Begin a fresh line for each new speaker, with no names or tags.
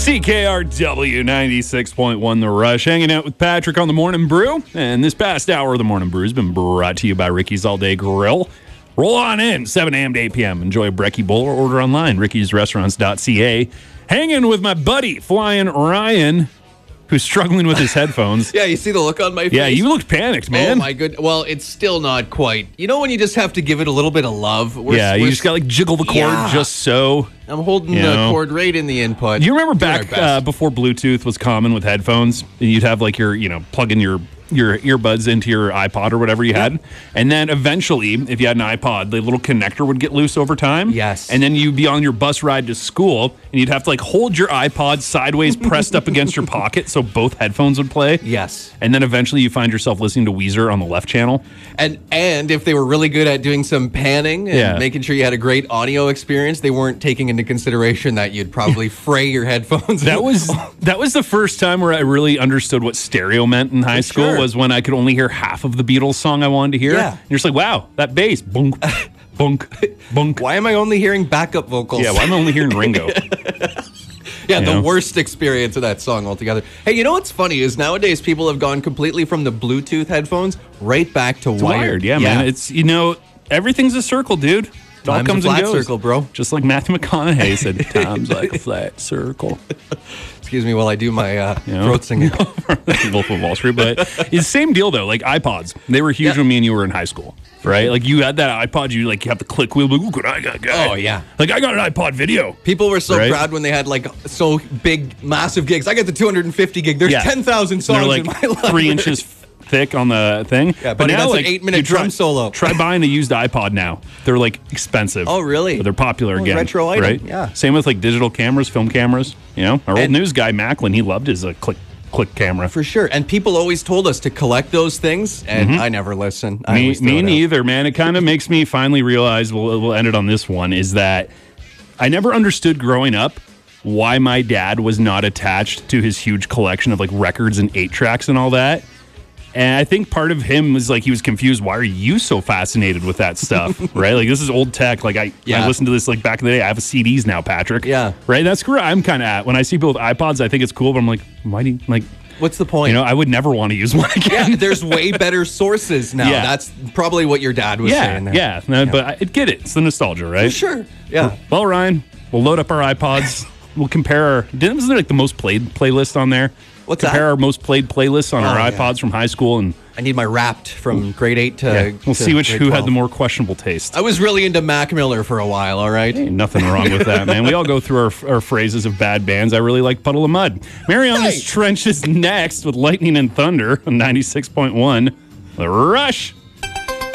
CKRW 96.1 The Rush, hanging out with Patrick on the Morning Brew. And this past hour of the Morning Brew has been brought to you by Ricky's All Day Grill. Roll on in, 7 a.m. to 8 p.m. Enjoy a brekkie bowl or order online, rickysrestaurants.ca. Hanging with my buddy, Flying Ryan, who's struggling with his headphones.
Yeah, you see the look on my face?
Yeah, you looked panicked, man.
Oh, my goodness. Well, it's still not quite. You know when you just have to give it a little bit of love?
You just got to jiggle the cord just so.
I'm holding the cord right in the input.
You remember back before Bluetooth was common with headphones? And you'd have like your, plug in your earbuds into your iPod or whatever you had. And then eventually, if you had an iPod, the little connector would get loose over time.
Yes.
And then you'd be on your bus ride to school, and you'd have to like hold your iPod sideways pressed up against your pocket so both headphones would play.
Yes.
And then eventually you find yourself listening to Weezer on the left channel.
And if they were really good at doing some panning and making sure you had a great audio experience, they weren't taking into consideration that you'd probably fray your headphones.
That was the first time where I really understood what stereo meant in high school. Was when I could only hear half of the Beatles song I wanted to hear.
Yeah.
And you're just like, wow, that bass, bunk, bunk, bunk.
Why am I only hearing backup vocals?
Yeah, why am I only hearing Ringo?
The worst experience of that song altogether. Hey, you know what's funny is nowadays people have gone completely from the Bluetooth headphones right back to wired.
Yeah, man. It's, everything's a circle, dude. It all comes
a flat
and goes.
Circle, bro.
Just like Matthew McConaughey said, time's like a flat circle.
Excuse me while I do my throat singing.
Wolf of Wall Street, but it's the same deal though. Like iPods, they were huge when me and you were in high school, right? Like you had that iPod, you have the click wheel. Like, look what I got, guy.
Oh yeah,
like I got an iPod video.
People were so proud when they had like so big, massive gigs. I got the 250 gig. There's 10,000 songs in my life.
3 inches thick on the thing.
Yeah, but now that's an 8-minute drum solo.
Try buying a used iPod now. They're like expensive.
Oh, really?
But they're popular again.
Retro item,
right?
Yeah.
Same with like digital cameras, film cameras. Our old news guy, Macklin, he loved his click camera.
For sure. And people always told us to collect those things, and I never listen.
Me neither, man. It kind of makes me finally realize, we'll end it on this one, is that I never understood growing up why my dad was not attached to his huge collection of like records and 8-tracks and all that. And I think part of him was like he was confused. Why are you so fascinated with that stuff? Right? Like this is old tech. Like I listened to this like back in the day. I have CDs now, Patrick.
Yeah.
Right? That's where I'm kind of at. When I see people with iPods, I think it's cool, but I'm like, why do you like?
What's the point?
I would never want to use one again.
Yeah, there's way better sources now.
Yeah.
That's probably what your dad was saying there.
Yeah. But I get it. It's the nostalgia, right?
For sure. Yeah.
Well, Ryan, we'll load up our iPods. We'll compare wasn't there like the most played playlist on there? Compare our most played playlists on our iPods from high school, and
I need my Wrapped from grade 8 to
we'll see who had the more questionable taste.
I was really into Mac Miller for a while, all right?
Ain't nothing wrong with that, man. We all go through our phrases of bad bands. I really like Puddle of Mud. Mariana's Trench is next with Lightning and Thunder on 96.1. The Rush.